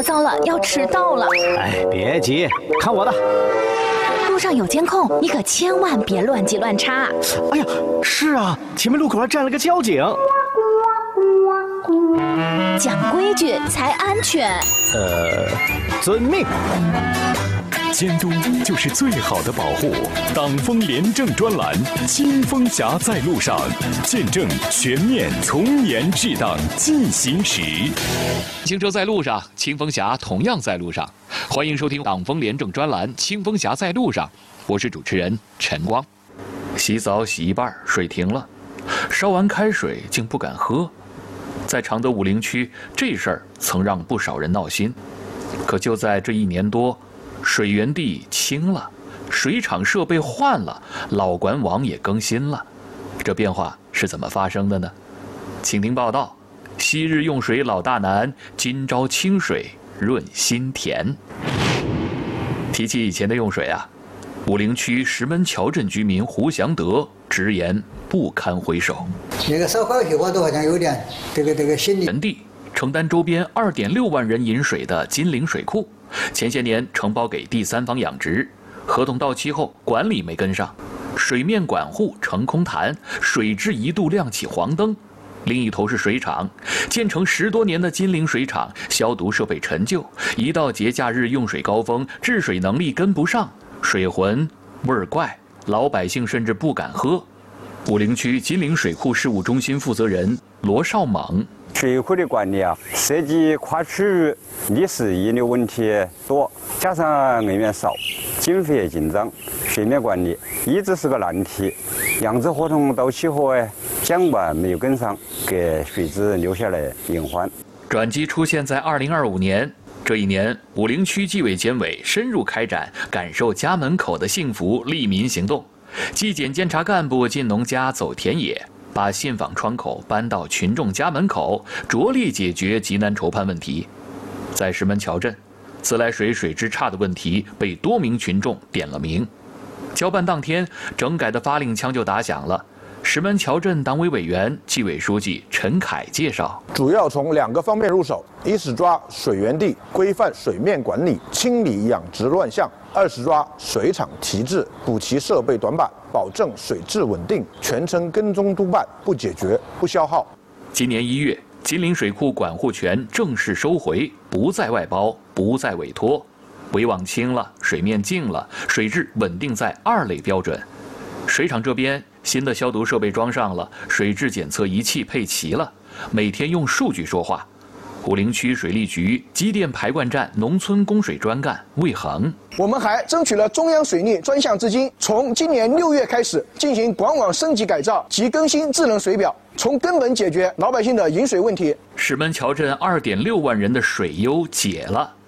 糟了，要迟到了！ 哎，别急，看我的。 路上有监控，你可千万别乱急乱插。 哎呀，是啊，前面路口还站了个交警。 讲规矩才安全。 遵命。 监督就是最好的保护。党风廉政专栏，清风侠在路上，见证全面从严治党进行时。 行车在路上，清风侠同样在路上。欢迎收听党风廉政专栏《清风侠在路上》，我是主持人陈光。洗澡洗一半，水停了，烧完开水竟不敢喝。在常德武陵区，这事儿曾让不少人闹心。可就在这1年多，水源地清了，水厂设备换了，老管网也更新了，这变化是怎么发生的呢？请听报道：昔日用水老大难，今朝清水润心田。提起以前的用水啊，武陵区石门桥镇居民胡祥德直言不堪回首。 那个烧烤hiệu果都好像有点这个心理。 原地承担周边2.6万人饮水的金陵水库，前些年承包给第三方养殖，合同到期后管理没跟上，水面管护成空谈，水质一度亮起黄灯。另一头是水厂，建成10多年的金陵水厂消毒设备陈旧，一到节假日用水高峰，治水能力跟不上，水浑味儿怪，老百姓甚至不敢喝。武陵区金陵水库事务中心负责人罗少猛。 水库的管理啊，涉及跨区域、历史遗留问题多，加上人员少，经费也紧张，水面管理一直是个难题。养殖合同到期后监管没有跟上，给水质留下了隐患。 转机出现在2025年，这一年，武陵区纪委监委深入开展感受家门口的幸福利民行动，纪检监察干部进农家走田野，把信访窗口搬到群众家门口，着力解决急难愁盼问题。在石门桥镇，自来水水质差的问题被多名群众点了名。交办当天，整改的发令枪就打响了。石门桥镇党委委员、纪委书记陈凯介绍， 主要从2个方面入手：一是抓水源地，规范水面管理，清理养殖乱象；二是抓水厂提质，补齐设备短板，保证水质稳定，全程跟踪督办，不解决不消耗。 今年1月，金陵水库管护权正式收回，不再外包，不再委托，围网清了，水面净了，水质稳定在2类标准。水厂这边新的消毒设备装上了，水质检测仪器配齐了，每天用数据说话。武陵区水利局机电排灌站农村供水专干魏恒， 我们还争取了中央水利专项资金，从今年6月开始进行管网升级改造及更新智能水表，从根本解决老百姓的饮水问题。 石门桥镇2.6万人的水忧解了，